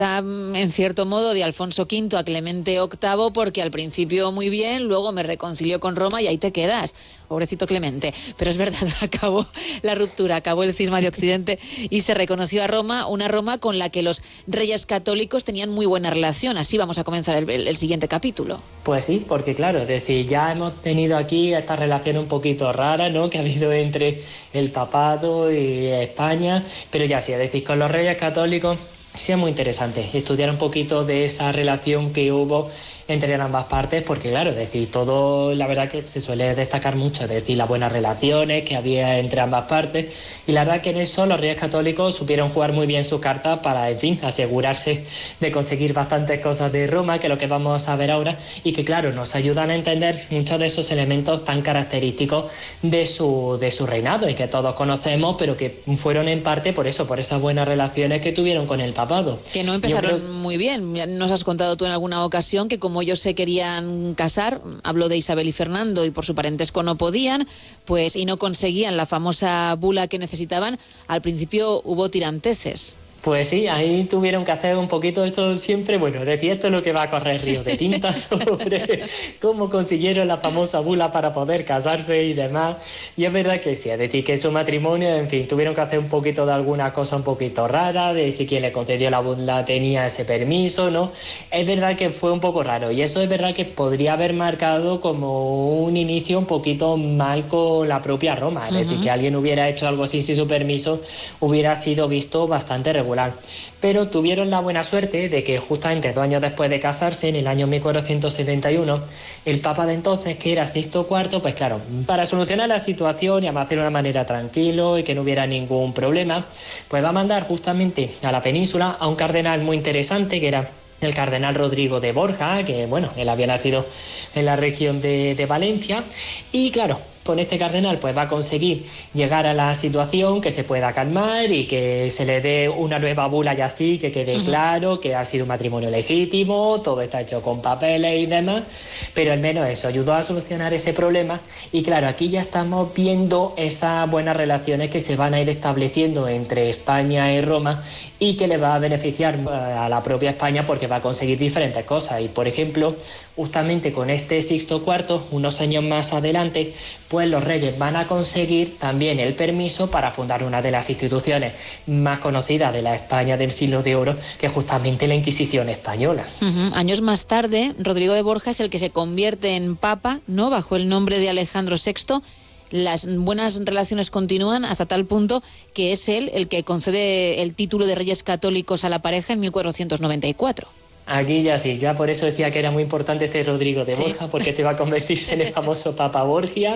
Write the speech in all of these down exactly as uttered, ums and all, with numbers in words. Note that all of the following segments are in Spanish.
en cierto modo de Alfonso quinto a Clemente octavo, porque al principio muy bien, luego me reconcilió con Roma y ahí te quedas, pobrecito Clemente. Pero es verdad, acabó la ruptura, acabó el cisma de Occidente y se reconoció a Roma, una Roma con la que los reyes católicos tenían muy buena relación. Así vamos a comenzar el, el, el siguiente capítulo. Pues sí, porque claro, es decir, ya hemos tenido aquí esta relación un poquito rara, ¿no?, que ha habido entre el papado y España, pero ya sí, es decir, con los reyes católicos sí es muy interesante estudiar un poquito de esa relación que hubo entre ambas partes, porque claro, es decir, todo, la verdad que se suele destacar mucho, es decir, las buenas relaciones que había entre ambas partes, y la verdad que en eso los reyes católicos supieron jugar muy bien sus cartas para, en fin, asegurarse de conseguir bastantes cosas de Roma, que es lo que vamos a ver ahora, y que claro, nos ayudan a entender muchos de esos elementos tan característicos de su, de su reinado, y que todos conocemos, pero que fueron en parte por eso, por esas buenas relaciones que tuvieron con el papado. Que no empezaron creo... muy bien. Nos has contado tú en alguna ocasión que como ellos se querían casar, hablo de Isabel y Fernando, y por su parentesco no podían, pues y no conseguían la famosa bula que necesitaban, al principio hubo tiranteces. Pues sí, ahí tuvieron que hacer un poquito esto siempre, bueno, decir, esto es lo que va a correr río de tinta sobre cómo consiguieron la famosa bula para poder casarse y demás. Y es verdad que sí, es decir, que su matrimonio, en fin, tuvieron que hacer un poquito de alguna cosa un poquito rara, de si quien le concedió la bula tenía ese permiso, ¿no? Es verdad que fue un poco raro, y eso es verdad que podría haber marcado como un inicio un poquito mal con la propia Roma, es uh-huh. decir, que alguien hubiera hecho algo así sin su permiso hubiera sido visto bastante regular. Pero tuvieron la buena suerte de que justamente dos años después de casarse, en el año mil cuatrocientos setenta y uno, el Papa de entonces, que era Sixto cuarto, pues claro, para solucionar la situación y hacerlo de una manera tranquilo y que no hubiera ningún problema, pues va a mandar justamente a la península a un cardenal muy interesante, que era el cardenal Rodrigo de Borja, que bueno, él había nacido en la región de, de Valencia, y claro, con este cardenal pues va a conseguir llegar a la situación, que se pueda calmar y que se le dé una nueva bula y así, que quede uh-huh. claro que ha sido un matrimonio legítimo, todo está hecho con papeles y demás, pero al menos eso ayudó a solucionar ese problema. Y claro, aquí ya estamos viendo esas buenas relaciones que se van a ir estableciendo entre España y Roma, y que le va a beneficiar a la propia España porque va a conseguir diferentes cosas. Y por ejemplo, justamente con este Sixto cuarto, unos años más adelante, pues los reyes van a conseguir también el permiso para fundar una de las instituciones más conocidas de la España del siglo de oro, que es justamente la Inquisición española. Uh-huh. Años más tarde, Rodrigo de Borja es el que se convierte en papa, ¿no?, bajo el nombre de Alejandro sexto. Las buenas relaciones continúan hasta tal punto que es él el que concede el título de Reyes Católicos a la pareja en mil cuatrocientos noventa y cuatro. Aquí ya sí, ya por eso decía que era muy importante este Rodrigo de Borja, sí. porque te va a convertirse en el famoso Papa Borgia.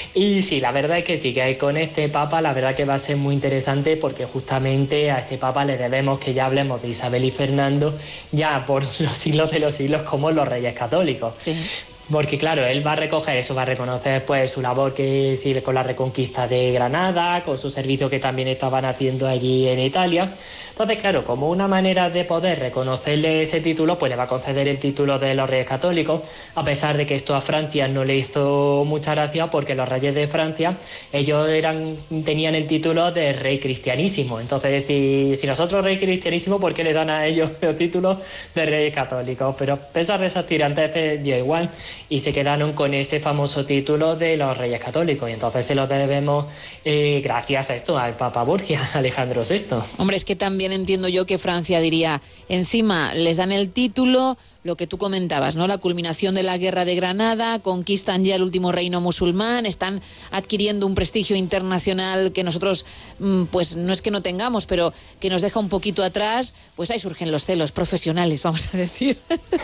Y sí, la verdad es que sí, que con este Papa la verdad que va a ser muy interesante, porque justamente a este Papa le debemos que ya hablemos de Isabel y Fernando ya por los siglos de los siglos como los Reyes Católicos. Sí. Porque claro, él va a recoger eso, va a reconocer pues su labor que sigue con la reconquista de Granada, con su servicio que también estaban haciendo allí en Italia. Entonces, claro, como una manera de poder reconocerle ese título, pues le va a conceder el título de los Reyes Católicos, a pesar de que esto a Francia no le hizo mucha gracia, porque los reyes de Francia, ellos eran tenían el título de Rey Cristianísimo. Entonces, decir, si nosotros Rey Cristianísimo, ¿por qué le dan a ellos los títulos de Reyes Católicos? Pero a pesar de esas tiranteces, dio igual, y se quedaron con ese famoso título de los Reyes Católicos, y entonces se lo debemos eh, gracias a esto, al Papa Borgia, Alejandro sexto. Hombre, es que también entiendo yo que Francia diría, encima les dan el título, lo que tú comentabas, ¿no?, la culminación de la guerra de Granada, conquistan ya el último reino musulmán, están adquiriendo un prestigio internacional que nosotros, pues no es que no tengamos, pero que nos deja un poquito atrás, pues ahí surgen los celos profesionales, vamos a decir.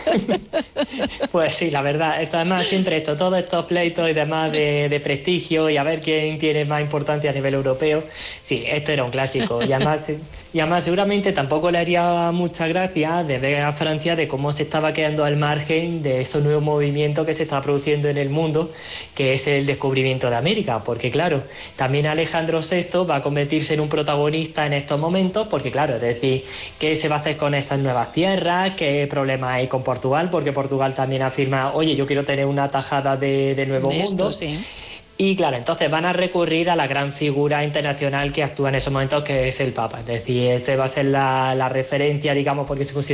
Pues sí, la verdad, esto, además siempre esto, todos estos pleitos y demás de, de prestigio y a ver quién tiene más importancia a nivel europeo, sí, esto era un clásico, y además... Y además seguramente tampoco le haría mucha gracia de ver a Francia de cómo se estaba quedando al margen de ese nuevo movimiento que se está produciendo en el mundo, que es el descubrimiento de América, porque claro, también Alejandro sexto va a convertirse en un protagonista en estos momentos, porque claro, es decir, ¿qué se va a hacer con esas nuevas tierras? ¿Qué problema hay con Portugal? Porque Portugal también afirma, oye, yo quiero tener una tajada de, de nuevo de mundo. Esto, sí. Y claro, entonces van a recurrir a la gran figura internacional que actúa en esos momentos, que es el Papa. Es decir, este va a ser la, la referencia, digamos, porque se considera